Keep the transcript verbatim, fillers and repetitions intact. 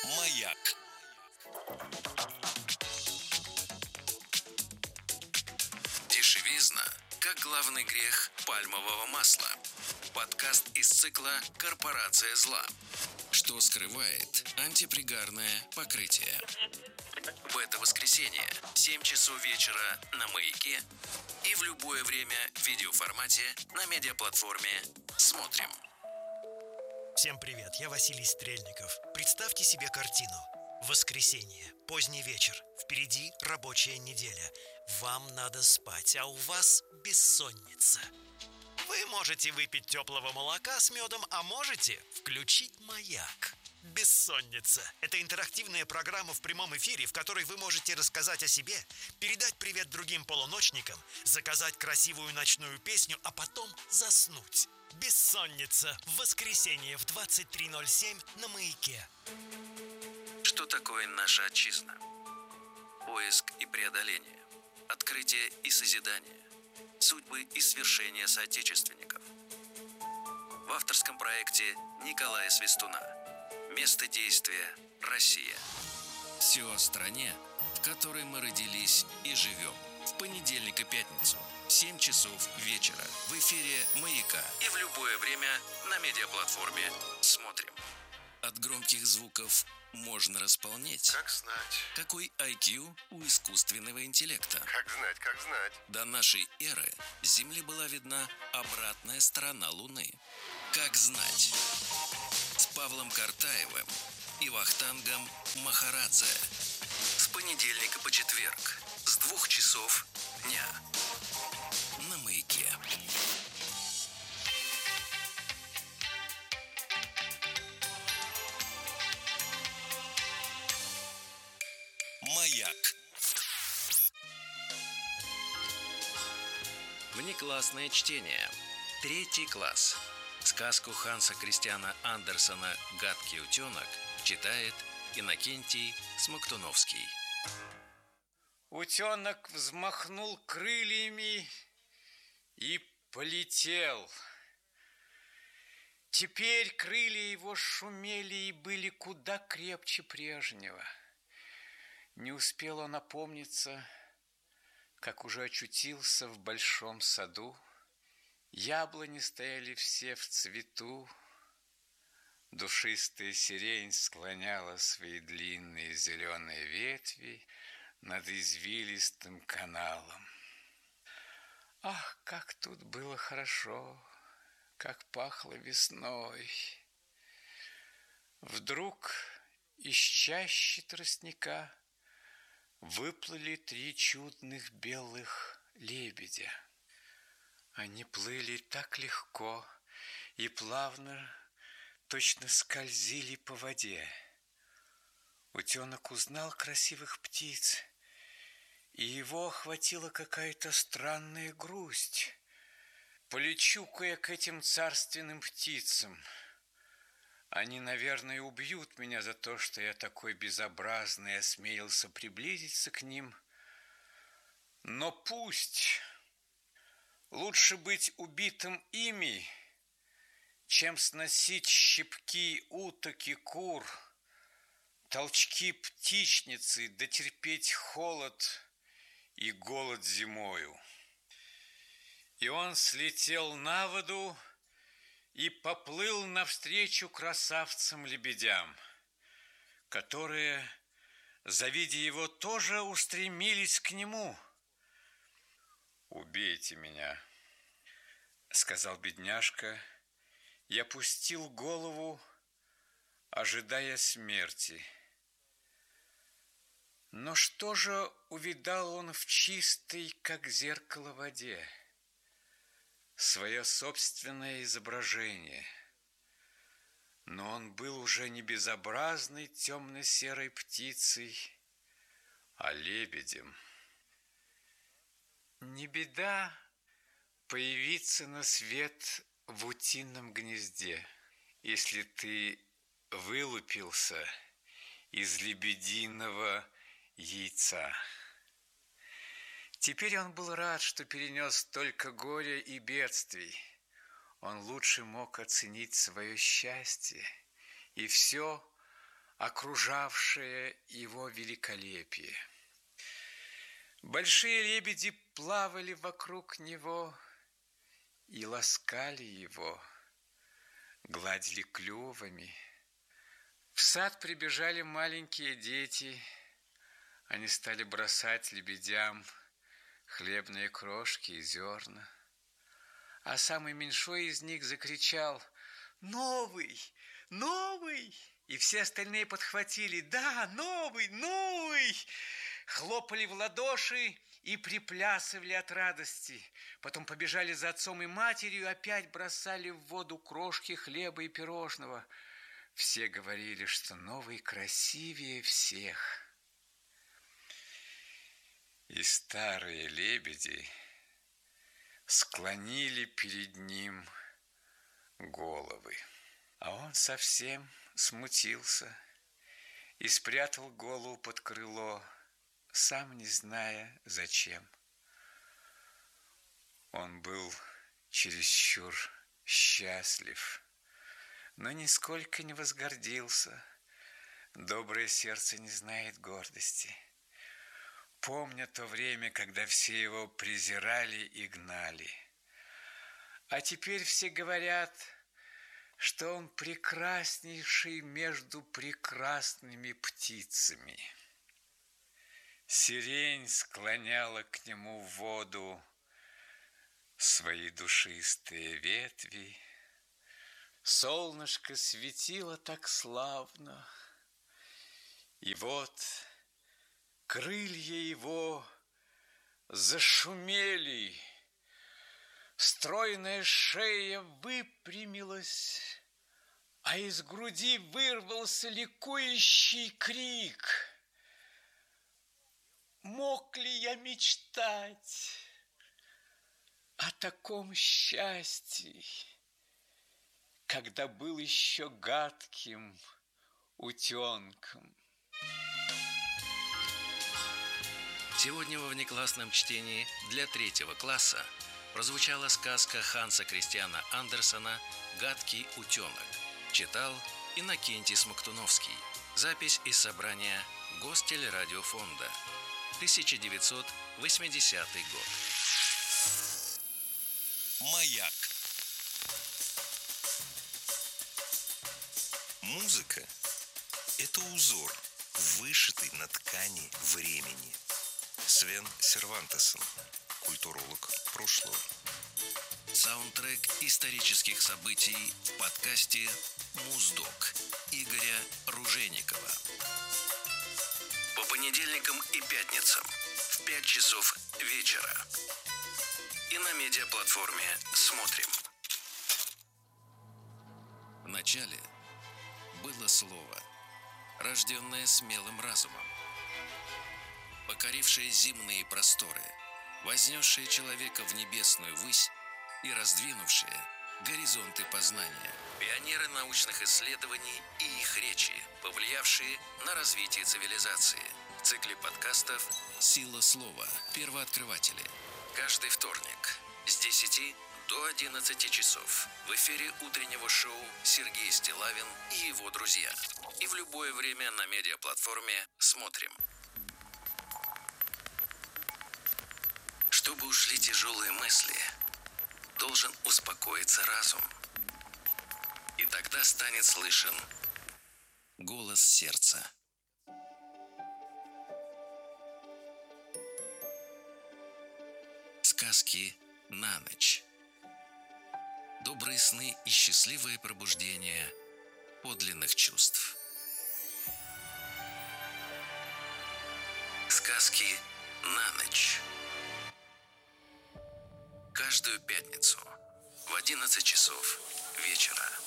Маяк. Дешевизна, как главный грех пальмового масла. Подкаст из цикла «Корпорация зла». Что скрывает антипригарное покрытие. В это воскресенье, семь часов вечера на Маяке и в любое время в видеоформате на медиаплатформе «Смотрим». Всем привет, я Василий Стрельников. Представьте себе картину. Воскресенье, поздний вечер, впереди рабочая неделя. Вам надо спать, а у вас бессонница. Вы можете выпить теплого молока с медом, а можете включить «Маяк». «Бессонница» – это интерактивная программа в прямом эфире, в которой вы можете рассказать о себе, передать привет другим полуночникам, заказать красивую ночную песню, а потом заснуть. «Бессонница» в воскресенье в двадцать три ноль семь на Маяке. Что такое наша отчизна? Поиск и преодоление, открытие и созидание, судьбы и свершения соотечественников. В авторском проекте Николая Свистуна. Место действия – Россия. Все о стране, в которой мы родились и живем. В понедельник и пятницу в семь часов вечера в эфире «Маяка» и в любое время на медиаплатформе «Смотрим». От громких звуков можно располнеть. Как знать. Какой ай кью у искусственного интеллекта? Как знать, как знать. До нашей эры с Земли была видна обратная сторона Луны. Как знать. С Павлом Картаевым и Вахтангом Махарадзе. С понедельника по четверг с двух часов дня на Маяке. Маяк. Внеклассное чтение. Третий класс. Сказку Ханса Кристиана Андерсена «Гадкий утенок» читает Иннокентий Смоктуновский. Утенок взмахнул крыльями и полетел. Теперь крылья его шумели и были куда крепче прежнего. Не успел он опомниться, как уже очутился в большом саду. Яблони стояли все в цвету, душистая сирень склоняла свои длинные зеленые ветви над извилистым каналом. Ах, как тут было хорошо, как пахло весной! Вдруг из чащи тростника выплыли три чудных белых лебедя. Они плыли так легко и плавно, точно скользили по воде. Утенок узнал красивых птиц, и его охватила какая-то странная грусть. Полечу-ка я к этим царственным птицам. Они, наверное, убьют меня за то, что я такой безобразный осмелился приблизиться к ним. Но пусть... Лучше быть убитым ими, чем сносить щипки уток и кур, толчки птичницы, да терпеть холод и голод зимою. И он слетел на воду и поплыл навстречу красавцам-лебедям, которые, завидя его, тоже устремились к нему. «Убейте меня», — сказал бедняжка, и опустил голову, ожидая смерти. Но что же увидал он в чистой, как зеркало, воде? Свое собственное изображение. Но он был уже не безобразной темно-серой птицей, а лебедем. Не беда появиться на свет в утином гнезде, если ты вылупился из лебединого яйца. Теперь он был рад, что перенес столько горя и бедствий. Он лучше мог оценить свое счастье и все окружавшее его великолепие. Большие лебеди плавали вокруг него и ласкали его, гладили клювами. В сад прибежали маленькие дети. Они стали бросать лебедям хлебные крошки и зерна. А самый меньшой из них закричал: «Новый! Новый!» И все остальные подхватили: «Да, новый, новый!» Хлопали в ладоши и приплясывали от радости. Потом побежали за отцом и матерью и опять бросали в воду крошки хлеба и пирожного. Все говорили, что новый красивее всех. И старые лебеди склонили перед ним головы. А он совсем смутился и спрятал голову под крыло, сам не зная зачем. Он был чересчур счастлив, но нисколько не возгордился. Доброе сердце не знает гордости. Помня то время, когда все его презирали и гнали. А теперь все говорят, что он прекраснейший между прекрасными птицами. Сирень склоняла к нему в воду свои душистые ветви. Солнышко светило так славно. И вот крылья его зашумели, стройная шея выпрямилась, а из груди вырвался ликующий крик. Мог ли я мечтать о таком счастье, когда был еще гадким утенком? Сегодня во внеклассном чтении для третьего класса прозвучала сказка Ханса Кристиана Андерсена «Гадкий утенок». Читал Иннокентий Смоктуновский. Запись из собрания Гостелерадиофонда. тысяча девятьсот восьмидесятый год. Маяк. Музыка – это узор, вышитый на ткани времени. Свен Сервантесен, культуролог прошлого. Саундтрек исторических событий в подкасте «Муздок» Игоря Ружейникова. По понедельникам и пятницам в пять часов вечера. И на медиаплатформе «Смотрим». В начале было слово, рожденное смелым разумом, покорившее земные просторы, вознесшее человека в небесную высь и раздвинувшее горизонты познания. Пионеры научных исследований и их речи, повлиявшие на развитие цивилизации. В цикле подкастов «Сила слова. Первооткрыватели». Каждый вторник с десяти до одиннадцати часов в эфире утреннего шоу Сергей Стиллавин и его друзья. И в любое время на медиаплатформе «Смотрим». Чтобы ушли тяжелые мысли, должен успокоиться разум. И тогда станет слышен голос сердца. Сказки на ночь. Добрые сны и счастливое пробуждение подлинных чувств. Сказки на ночь. Каждую пятницу в одиннадцать часов вечера.